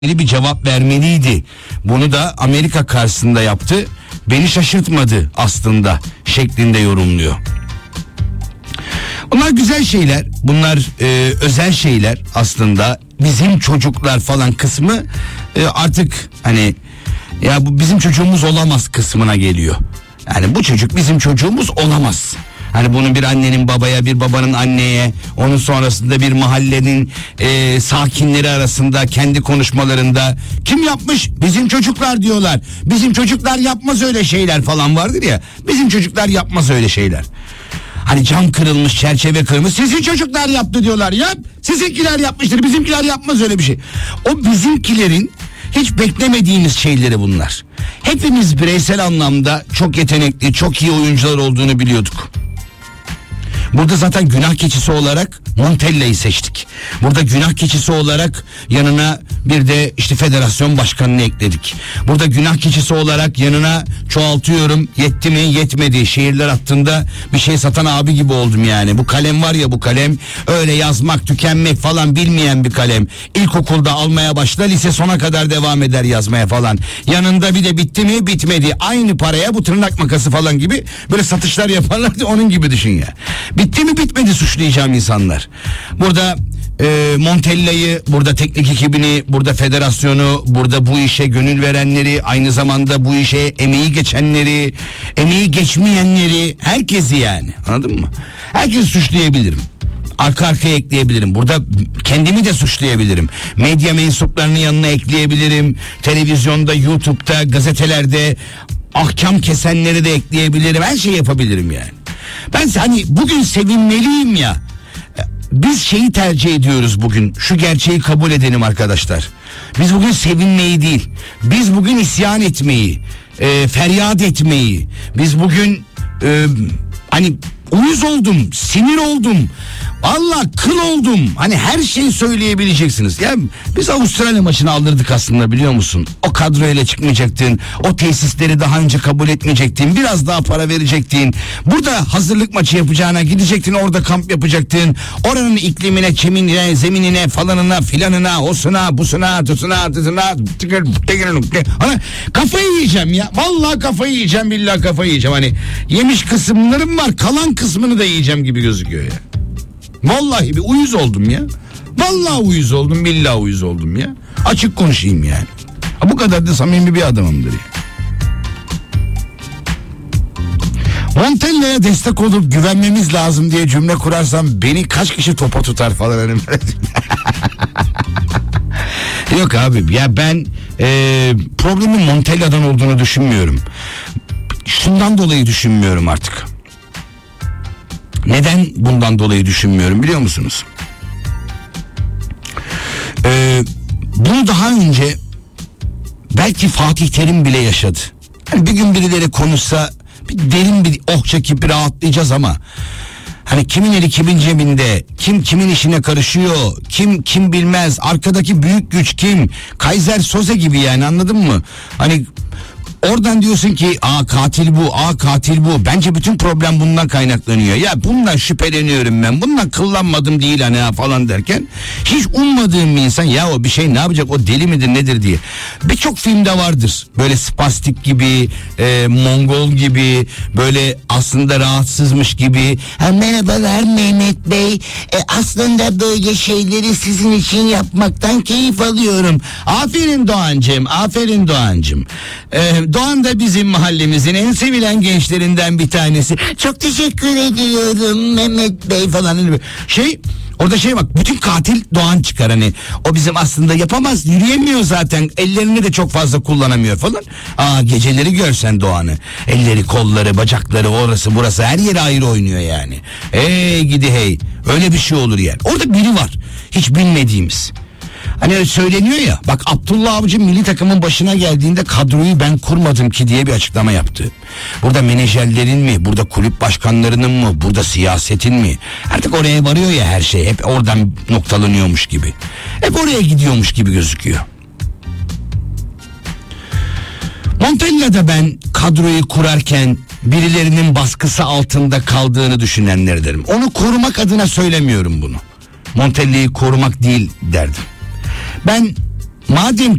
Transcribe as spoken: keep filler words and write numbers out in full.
bir cevap vermeliydi. Bunu da Amerika karşısında yaptı. Beni şaşırtmadı aslında şeklinde yorumluyor. Bunlar güzel şeyler. Bunlar e, özel şeyler aslında. Bizim çocuklar falan kısmı e, artık hani ya bu bizim çocuğumuz olamaz kısmına geliyor. Yani bu çocuk bizim çocuğumuz olamaz. Hani bunu bir annenin babaya, bir babanın anneye, onun sonrasında bir mahallenin e, sakinleri arasında kendi konuşmalarında kim yapmış? Bizim çocuklar diyorlar. Bizim çocuklar yapmaz öyle şeyler falan vardır ya. Bizim çocuklar yapmaz öyle şeyler. Hani cam kırılmış, çerçeve kırılmış. Sizin çocuklar yaptı diyorlar. Yap. Sizinkiler yapmıştır. Bizimkiler yapmaz öyle bir şey. O bizimkilerin hiç beklemediğimiz şeyleri bunlar. Hepimiz bireysel anlamda çok yetenekli, çok iyi oyuncular olduğunu biliyorduk. Burada zaten günah keçisi olarak Montella'yı seçtik. Burada günah keçisi olarak yanına bir de işte federasyon başkanını ekledik. Burada günah keçisi olarak yanına çoğaltıyorum, yetti mi yetmedi, şehirler hattında bir şey satan abi gibi oldum yani. Bu kalem var ya, bu kalem öyle yazmak tükenmek falan bilmeyen bir kalem. İlkokulda almaya başla, lise sona kadar devam eder yazmaya falan. Yanında bir de bitti mi bitmedi, aynı paraya bu tırnak makası falan gibi böyle satışlar yaparlardı, onun gibi düşün ya. Bitti mi bitmedi suçlayacağım insanlar. Burada e, Montella'yı, burada teknik ekibini, burada federasyonu, burada bu işe gönül verenleri, aynı zamanda bu işe emeği geçenleri, emeği geçmeyenleri, herkesi yani, anladın mı? Herkesi suçlayabilirim. Arka arkaya ekleyebilirim. Burada kendimi de suçlayabilirim. Medya mensuplarının yanına ekleyebilirim. Televizyonda, YouTube'da, gazetelerde ahkam kesenleri de ekleyebilirim. Her şeyi yapabilirim yani. Ben hani bugün sevinmeliyim ya. Biz şeyi tercih ediyoruz bugün. Şu gerçeği kabul edelim arkadaşlar. Biz bugün sevinmeyi değil, biz bugün isyan etmeyi, e, feryat etmeyi, biz bugün e, hani uyuz oldum, sinir oldum, vallahi kıl oldum. Hani her şeyi söyleyebileceksiniz. Ya biz Avustralya maçını aldırdık aslında, biliyor musun? O kadroyla çıkmayacaktın. O tesisleri daha önce kabul etmeyecektin. Biraz daha para verecektin. Burada hazırlık maçı yapacağına gidecektin, orada kamp yapacaktın. Oranın iklimine, çeminine, zeminine, falanına, filanına, osuna, busuna, tusuna, tusuna, hani kafayı yiyeceğim ya. Vallahi kafayı yiyeceğim, billahi kafayı yiyeceğim. Hani yemiş kısımlarım var, kalan kısmını da yiyeceğim gibi gözüküyor ya. Vallahi bir uyuz oldum ya. Vallahi uyuz oldum, billahi uyuz oldum ya. Açık konuşayım yani. Ha, bu kadar da samimi bir adamımdır ya. Montella'ya destek olup güvenmemiz lazım diye cümle kurarsam beni kaç kişi topa tutar falan. Hani yok abi ya, ben e, problemin Montella'dan olduğunu düşünmüyorum. Şundan dolayı düşünmüyorum artık. Neden bundan dolayı düşünmüyorum biliyor musunuz? Ee, bunu daha önce belki Fatih Terim bile yaşadı. Yani bir gün birileri konuşsa bir derin bir oh çekip rahatlayacağız ama hani kimin eli kimin cebinde, kim kimin işine karışıyor, kim kim bilmez, arkadaki büyük güç kim, Kaiser Soze gibi yani, anladın mı? Hani oradan diyorsun ki aa katil bu, aa katil bu. Bence bütün problem bundan kaynaklanıyor. Ya bundan şüpheleniyorum ben, bundan kıllanmadım değil hani falan derken hiç ummadığım bir insan ya o bir şey ne yapacak, o deli midir nedir diye. Birçok filmde vardır böyle spastik gibi, e, Mongol gibi, böyle aslında rahatsızmış gibi. Ha, merhabalar Mehmet Bey, e, aslında böyle şeyleri sizin için yapmaktan keyif alıyorum. Aferin Doğancığım, aferin Doğancığım. E, Doğan da bizim mahallemizin en sevilen gençlerinden bir tanesi. Çok teşekkür ediyorum Mehmet Bey falan. Şey, orada şey bak, bütün katil Doğan çıkar hani. O bizim aslında yapamaz, yürüyemiyor zaten, ellerini de çok fazla kullanamıyor falan. Aa geceleri görsen Doğan'ı, elleri, kolları, bacakları, orası burası her yeri ayrı oynuyor yani. Hey gidi hey, öyle bir şey olur yani. Orada biri var hiç bilmediğimiz. Hani söyleniyor ya, bak Abdullah Avcı milli takımın başına geldiğinde kadroyu ben kurmadım ki diye bir açıklama yaptı. Burada menajerlerin mi, burada kulüp başkanlarının mı, burada siyasetin mi? Artık oraya varıyor ya her şey, hep oradan noktalanıyormuş gibi. Hep oraya gidiyormuş gibi gözüküyor. Montella'da ben kadroyu kurarken birilerinin baskısı altında kaldığını düşünenlerdenim. Onu korumak adına söylemiyorum bunu. Montella'yı korumak değil derdim. Ben Madem